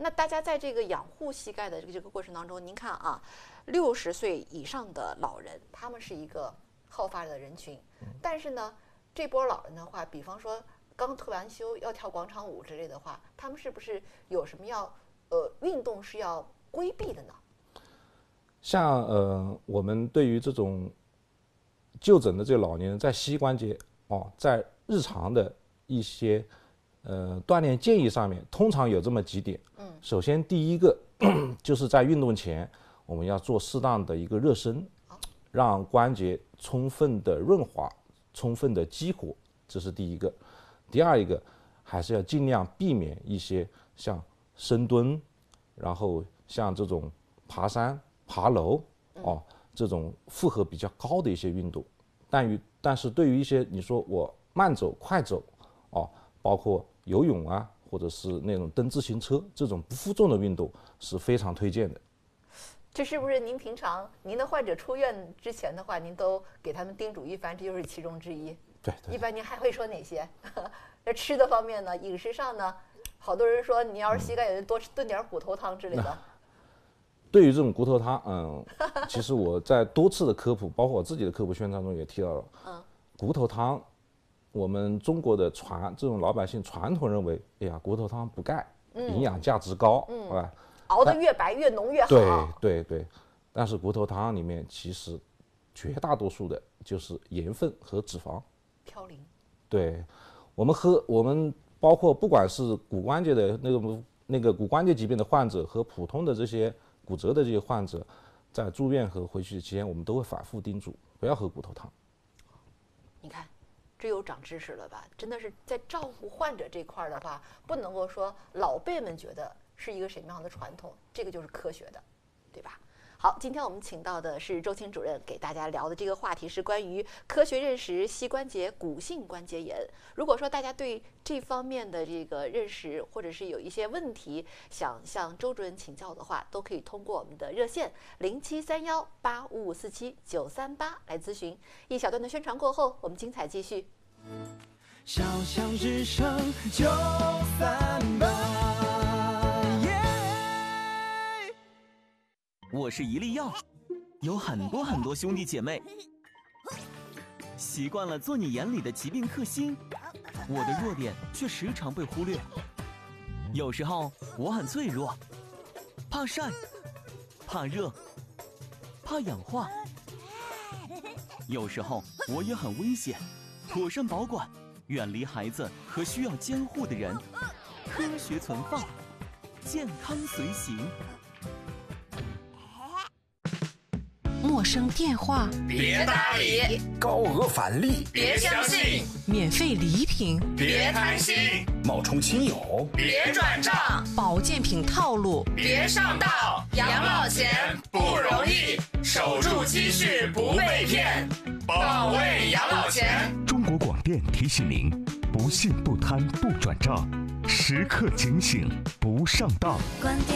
那大家在这个养护膝盖的这个过程当中，您看啊，60岁以上的老人，他们是一个好发的人群，但是呢，这波老人的话，比方说刚退完休要跳广场舞之类的话，他们是不是有什么运动是要规避的呢？ 像我们对于这种就诊的这个老年人，在膝关节在日常的一些锻炼建议上面，通常有这么几点。首先第一个就是在运动前，我们要做适当的一个热身，让关节充分的润滑，充分的激活，这是第一个。第二一个，还是要尽量避免一些像深蹲，然后像这种爬山、爬楼这种负荷比较高的一些运动。但是对于一些你说我慢走、快走包括游泳啊，或者是那种蹬自行车这种不负重的运动是非常推荐的。 这是不是您平常您的患者出院之前的话，您都给他们叮嘱一番，这就是其中之一？ 对。 一般您还会说哪些？那吃的方面呢？饮食上呢？好多人说你要是膝盖有人多炖点骨头汤之类的。 对于这种骨头汤，其实我在多次的科普，包括我自己的科普宣传中也提到了，骨头汤，我们中国的这种老百姓传统认为，哎呀，骨头汤补钙，营养价值高， 熬得越白越浓越好。 对，但是骨头汤里面其实绝大多数的就是盐分和脂肪， 嘌呤。 对，我们包括不管是骨关节的那个骨关节疾病的患者和普通的这些骨折的这些患者，在住院和回去期间，我们都会反复叮嘱不要喝骨头汤。 你看，这又长知识了吧？真的是在照顾患者这块的话，不能够说老辈们觉得是一个什么样的传统，这个就是科学的，对吧？好，今天我们请到的是周青主任，给大家聊的这个话题是关于科学认识膝关节骨性关节炎。如果说大家对这方面的这个认识，或者是有一些问题想向周主任请教的话，都可以通过我们的热线07318557-938来咨询。一小段的宣传过后，我们精彩继续。 小强只剩938。 我是一粒药，有很多兄弟姐妹，习惯了做你眼里的疾病克星，我的弱点却时常被忽略。有时候我很脆弱，怕晒，怕热，怕氧化。有时候我也很危险，妥善保管，远离孩子和需要监护的人，科学存放，健康随行。 陌生电话别搭理， 高额返利别相信， 免费礼品别贪心， 冒充亲友别转账， 保健品套路别上当。养老钱不容易，守住积蓄不被骗，保卫养老钱。 中国广电提醒您：不信不贪不转账，时刻警醒不上当。